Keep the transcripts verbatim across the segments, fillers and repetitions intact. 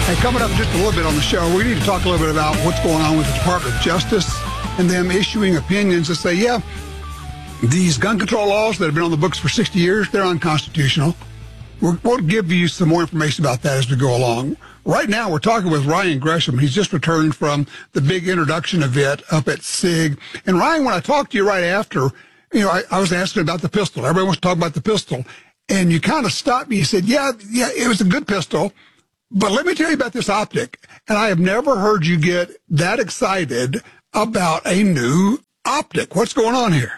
Hey, coming up just a little bit on the show, we need to talk a little bit about what's going on with the Department of Justice and them issuing opinions that say, yeah, these gun control laws that have been on the books for sixty years, they're unconstitutional. We're, we'll give you some more information about that as we go along. Right now, we're talking with Ryan Gresham. He's just returned from the big introduction event up at SIG. And Ryan, when I talked to you right after, you know, I, I was asking about the pistol. Everybody wants to talk about the pistol. And you kind of stopped me. You said, yeah, yeah, it was a good pistol. But let me tell you about this optic. And I have never heard you get that excited about a new optic. What's going on here?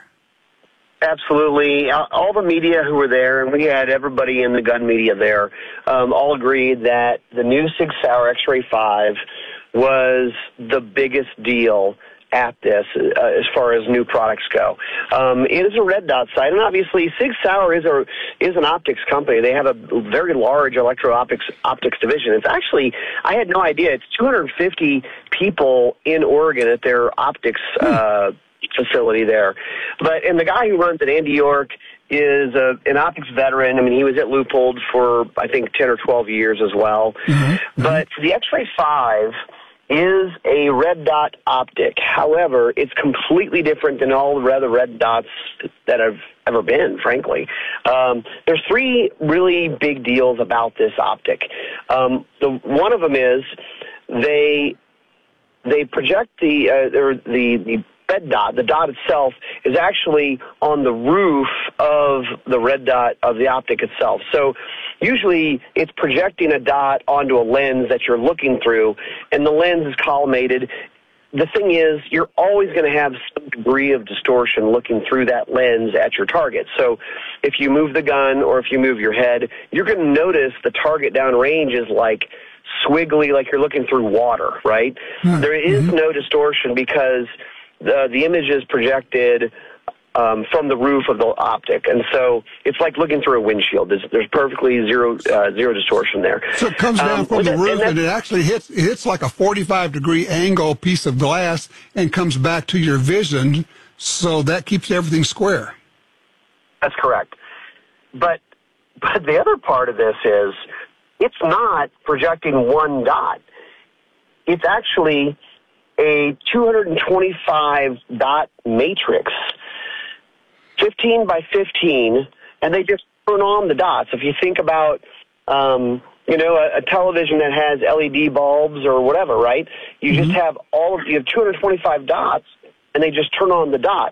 Absolutely. All the media who were there, and we had everybody in the gun media there, um, all agreed that the new Sig Sauer X-Ray five was the biggest deal at this uh, as far as new products go. Um, it is a red dot sight, and obviously Sig Sauer is a is an optics company. They have a very large electro-optics optics division. It's actually, I had no idea, it's two hundred fifty people in Oregon at their optics uh, facility there. But and the guy who runs it, Andy York, is a, an optics veteran. I mean, he was at Leupold for, I think, ten or twelve years as well. Mm-hmm. But the X-Ray five is a red dot optic. However, it's completely different than all the other red dots that have ever been, frankly. Um, there's three really big deals about this optic. Um, the, one of them is they they project the, uh, or the, the red dot, the dot itself, is actually on the roof of the red dot of the optic itself. So usually it's projecting a dot onto a lens that you're looking through, and the lens is collimated. The thing is, you're always going to have some degree of distortion looking through that lens at your target. So if you move the gun or if you move your head, you're going to notice the target downrange is like swiggly, like you're looking through water, right? Mm-hmm. There is no distortion because the, the image is projected Um, from the roof of the optic, and so it's like looking through a windshield. There's, there's perfectly zero uh, zero distortion there. So it comes down um, from the that, roof, and, and it actually hits it hits like a forty-five degree angle piece of glass and comes back to your vision, so that keeps everything square. That's correct. But but the other part of this is it's not projecting one dot. It's actually a two hundred twenty-five dot matrix, fifteen by fifteen, and they just turn on the dots. If you think about, um, you know, a, a television that has L E D bulbs or whatever, right? You mm-hmm. just have all of, you have two hundred twenty-five dots, and they just turn on the dot.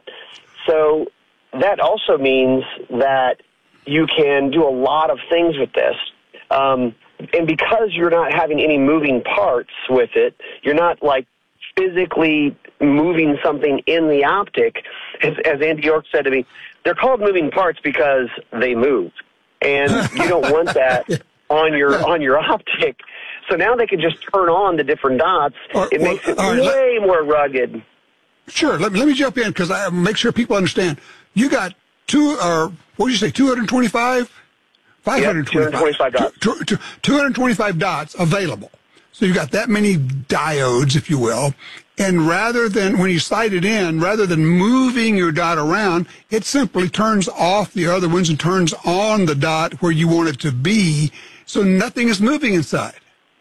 So that also means that you can do a lot of things with this. Um, and because you're not having any moving parts with it, you're not like physically moving something in the optic. As, as Andy York said to me, they're called moving parts because they move, and you don't want that on your on your optic. So now they can just turn on the different dots. Or, it makes it right, way let, more rugged. Sure. Let me let me jump in because I make sure people understand. You got two, or what did you say, two hundred twenty-five? five hundred twenty-five. Yep, two hundred twenty-five dots. Two, two, two hundred twenty-five dots available. So you've got that many diodes, if you will, and rather than, when you sight it in, rather than moving your dot around, it simply turns off the other ones and turns on the dot where you want it to be, so nothing is moving inside.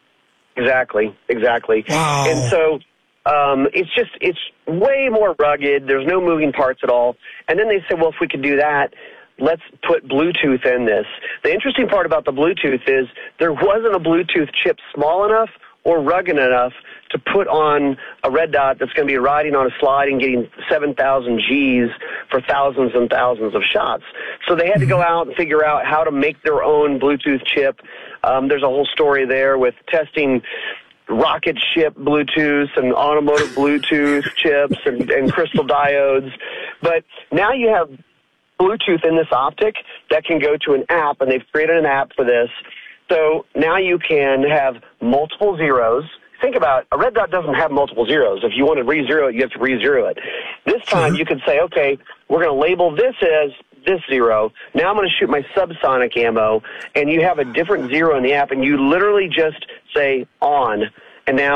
Exactly, exactly. Wow. And so um, it's just, it's way more rugged. There's no moving parts at all. And then they said, well, if we could do that, let's put Bluetooth in this. The interesting part about the Bluetooth is there wasn't a Bluetooth chip small enough or rugged enough to put on a red dot that's going to be riding on a slide and getting seven thousand G's for thousands and thousands of shots. So they had to go out and figure out how to make their own Bluetooth chip. Um, there's a whole story there with testing rocket ship Bluetooth and automotive Bluetooth chips and, and crystal diodes. But now you have Bluetooth in this optic that can go to an app, and they've created an app for this. So now you can have multiple zeros. Think about, a red dot doesn't have multiple zeros. If you want to re-zero it, you have to re-zero it. This time mm-hmm. you can say, okay, we're going to label this as this zero. Now I'm going to shoot my subsonic ammo, and you have a different zero in the app, and you literally just say on, and now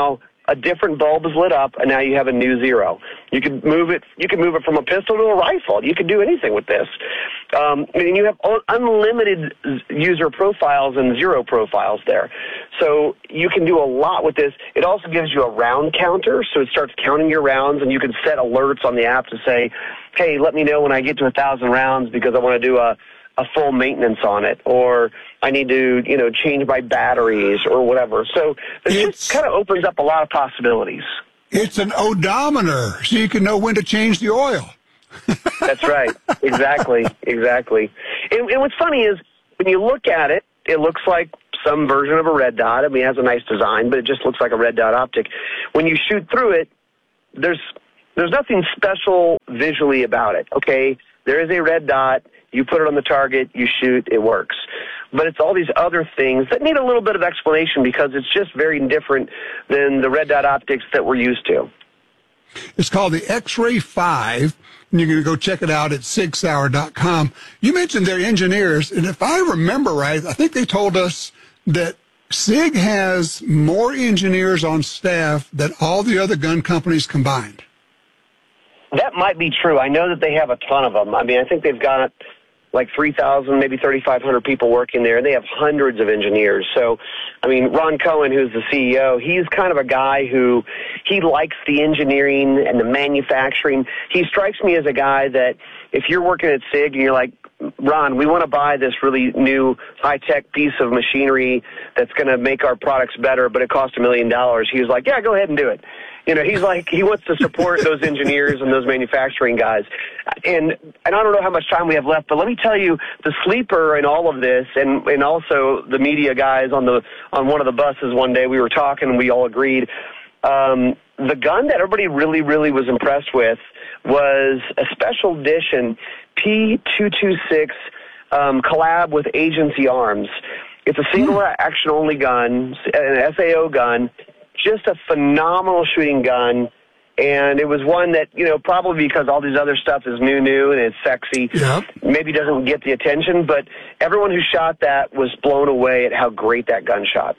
a different bulb is lit up, and now you have a new zero. You can move it. You can move it from a pistol to a rifle. You can do anything with this. Um, and you have unlimited user profiles and zero profiles there. So you can do a lot with this. It also gives you a round counter, so it starts counting your rounds, and you can set alerts on the app to say, hey, let me know when I get to a thousand rounds because I want to do a, a full maintenance on it, or I need to, you know, change my batteries or whatever. So it just kind of opens up a lot of possibilities. It's an odometer, so you can know when to change the oil. That's right. Exactly. Exactly. And, and what's funny is when you look at it, it looks like some version of a red dot. I mean, it has a nice design, but it just looks like a red dot optic. When you shoot through it, there's there's nothing special visually about it. Okay, there is a red dot. You put it on the target, you shoot, it works. But it's all these other things that need a little bit of explanation because it's just very different than the red dot optics that we're used to. It's called the X-Ray five, and you're going to go check it out at sig sauer dot com. You mentioned their engineers, and if I remember right, I think they told us that SIG has more engineers on staff than all the other gun companies combined. That might be true. I know that they have a ton of them. I mean, I think they've got like three thousand, maybe thirty-five hundred people working there, and they have hundreds of engineers. So, I mean, Ron Cohen, who's the C E O, he's kind of a guy who, he likes the engineering and the manufacturing. He strikes me as a guy that if you're working at SIG and you're like, Ron, we want to buy this really new high-tech piece of machinery that's going to make our products better, but it costs a million dollars. He was like, yeah, go ahead and do it. You know, he's like, he wants to support those engineers and those manufacturing guys. And and I don't know how much time we have left, but let me tell you, the sleeper in all of this, and, and also the media guys on the on one of the buses one day, we were talking and we all agreed, um, the gun that everybody really, really was impressed with was a special edition P two twenty-six um, collab with Agency Arms. It's a single action only gun, an S A O gun, just a phenomenal shooting gun. And it was one that, you know, probably because all these other stuff is new, new, and it's sexy, yeah. maybe doesn't get the attention, but everyone who shot that was blown away at how great that gun shot.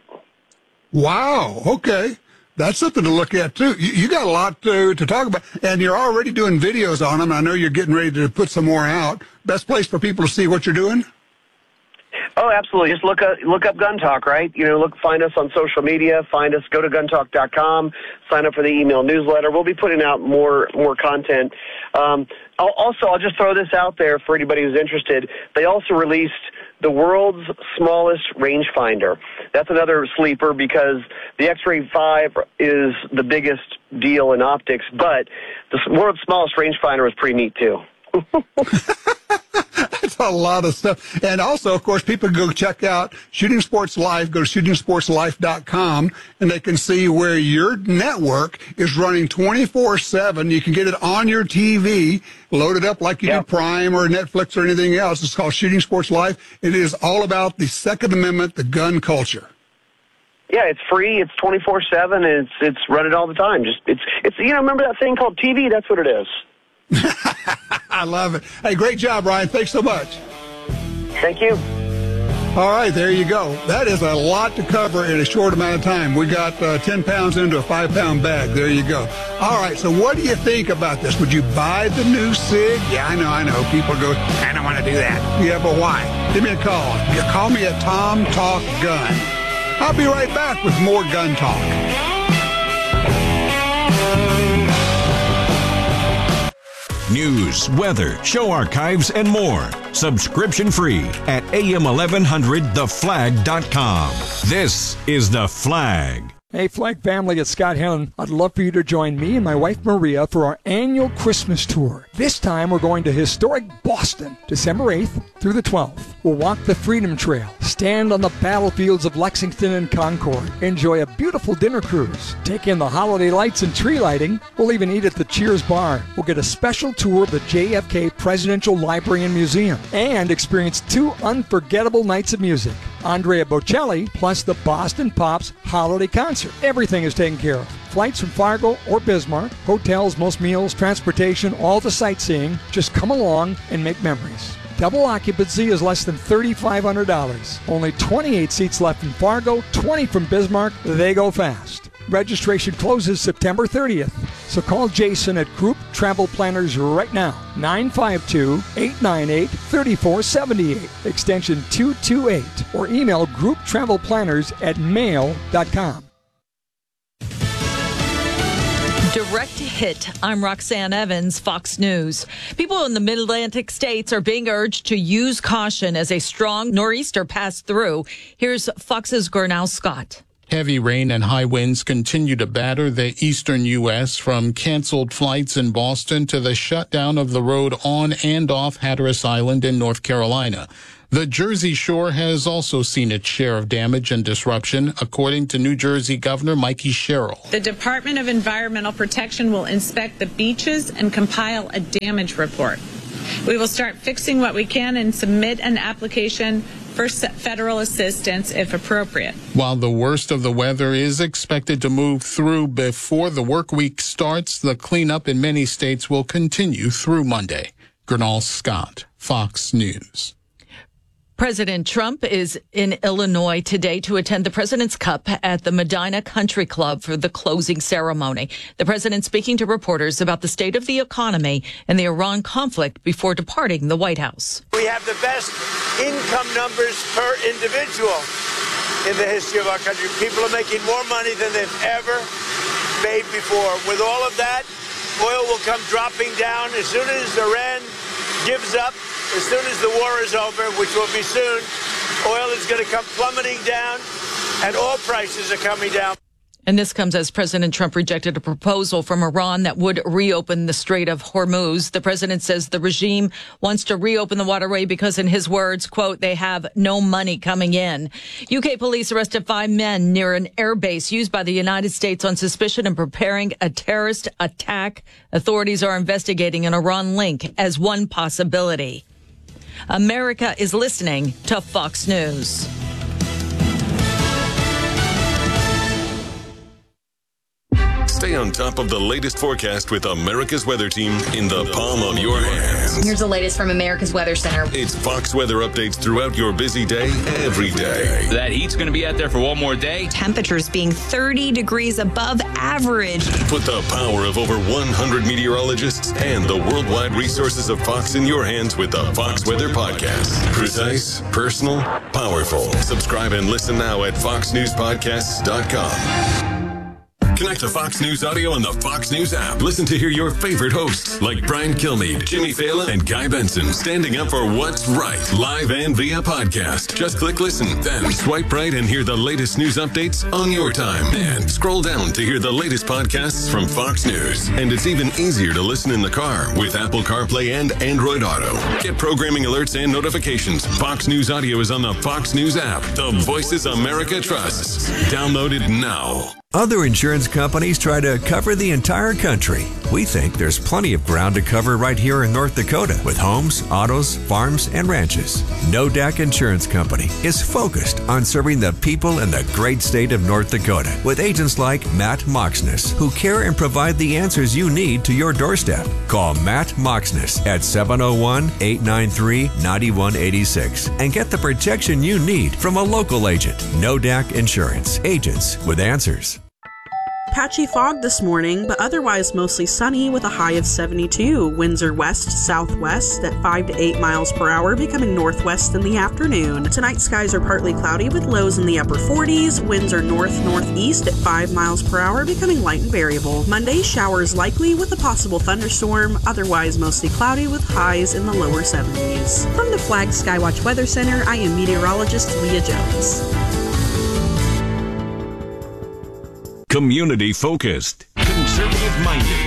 Wow, okay. That's something to look at, too. You, you got a lot to, to talk about, and you're already doing videos on them. I know you're getting ready to put some more out. Best place for people to see what you're doing? Oh, absolutely. Just look up, look up Gun Talk, right? You know, look, find us on social media. Find us. Go to gun talk dot com. Sign up for the email newsletter. We'll be putting out more more content. Um, I'll, also, I'll just throw this out there for anybody who's interested. They also released the world's smallest rangefinder. That's another sleeper because the X-Ray five is the biggest deal in optics, but the world's smallest rangefinder is pretty neat too. That's a lot of stuff. And also, of course, people go check out Shooting Sports Life. Go to shooting sports life dot com, and they can see where your network is running twenty-four seven. You can get it on your T V, load it up like you yep. do Prime or Netflix or anything else. It's called Shooting Sports Life. It is all about the Second Amendment, the gun culture. Yeah, it's free. It's twenty-four seven, and it's it's running all the time. Just it's it's you know, remember that thing called T V? That's what it is. I love it. Hey, great job, Ryan. Thanks so much. Thank you. All right, there you go. That is a lot to cover in a short amount of time. We got uh, ten pounds into a five-pound bag. There you go. All right, so what do you think about this? Would you buy the new SIG? Yeah, I know, I know. People go, I don't want to do that. Yeah, but why? Give me a call. Call me at Tom Talk Gun. I'll be right back with more Gun Talk. News, weather, show archives, and more. Subscription free at A M eleven hundred the flag dot com. This is The Flag. Hey, Flag family, it's Scott Helen. I'd love for you to join me and my wife Maria for our annual Christmas tour. This time we're going to historic Boston, December eighth through the twelfth. We'll walk the Freedom Trail, stand on the battlefields of Lexington and Concord, enjoy a beautiful dinner cruise, take in the holiday lights and tree lighting. We'll even eat at the Cheers Bar. We'll get a special tour of the J F K Presidential Library and Museum and experience two unforgettable nights of music. Andrea Bocelli plus the Boston Pops Holiday Concert. Everything is taken care of. Flights from Fargo or Bismarck, hotels, most meals, transportation, all the sightseeing. Just come along and make memories. Double occupancy is less than three thousand five hundred dollars. Only twenty-eight seats left in Fargo, twenty from Bismarck. They go fast. Registration closes September thirtieth. So call Jason at Group Travel Planners right now. nine five two, eight nine eight, three four seven eight, extension two two eight, or email grouptravelplanners at mail dot com. Direct hit. I'm Roxanne Evans, Fox News. People in the mid-Atlantic states are being urged to use caution as a strong nor'easter passed through. Here's Fox's Gurnal Scott. Heavy rain and high winds continue to batter the eastern U S, from canceled flights in Boston to the shutdown of the road on and off Hatteras Island in North Carolina. The Jersey Shore has also seen its share of damage and disruption, according to New Jersey Governor Mikey Sherrill. The Department of Environmental Protection will inspect the beaches and compile a damage report. We will start fixing what we can and submit an application for federal assistance if appropriate. While the worst of the weather is expected to move through before the work week starts, the cleanup in many states will continue through Monday. Gurnal Scott, Fox News. President Trump is in Illinois today to attend the President's Cup at the Medina Country Club for the closing ceremony. The president speaking to reporters about the state of the economy and the Iran conflict before departing the White House. We have the best income numbers per individual in the history of our country. People are making more money than they've ever made before. With all of that, oil will come dropping down as soon as Iran gives up. As soon as the war is over, which will be soon, oil is going to come plummeting down, and all prices are coming down. And this comes as President Trump rejected a proposal from Iran that would reopen the Strait of Hormuz. The president says the regime wants to reopen the waterway because, in his words, quote, they have no money coming in. U K police arrested five men near an airbase used by the United States on suspicion of preparing a terrorist attack. Authorities are investigating an Iran link as one possibility. America is listening to Fox News. Stay on top of the latest forecast with America's Weather Team in the palm of your hands. Here's the latest from America's Weather Center. It's Fox weather updates throughout your busy day, every day. That heat's going to be out there for one more day. Temperatures being thirty degrees above average. Put the power of over one hundred meteorologists and the worldwide resources of Fox in your hands with the Fox Weather Podcast. Precise, personal, powerful. Subscribe and listen now at fox news podcasts dot com. Connect to Fox News Audio on the Fox News app. Listen to hear your favorite hosts like Brian Kilmeade, Jimmy Fallon, and Guy Benson standing up for what's right, live and via podcast. Just click listen, then swipe right and hear the latest news updates on your time. And scroll down to hear the latest podcasts from Fox News. And it's even easier to listen in the car with Apple CarPlay and Android Auto. Get programming alerts and notifications. Fox News Audio is on the Fox News app. The voices America trusts. Download it now. Other insurance companies try to cover the entire country. We think there's plenty of ground to cover right here in North Dakota with homes, autos, farms, and ranches. No D A C Insurance Company is focused on serving the people in the great state of North Dakota with agents like Matt Moxness, who care and provide the answers you need to your doorstep. Call Matt Moxness at seven oh one, eight nine three, nine one eight six and get the protection you need from a local agent. No D A C Insurance. Agents with answers. Patchy fog this morning, but otherwise mostly sunny with a high of seventy-two. Winds are west-southwest at five to eight miles per hour, becoming northwest in the afternoon. Tonight, skies are partly cloudy with lows in the upper forties. Winds are north-northeast at five miles per hour, becoming light and variable. Monday, showers likely with a possible thunderstorm, otherwise mostly cloudy with highs in the lower seventies. From the Flag Skywatch Weather Center, I am meteorologist Leah Jones. Community focused, conservative minded.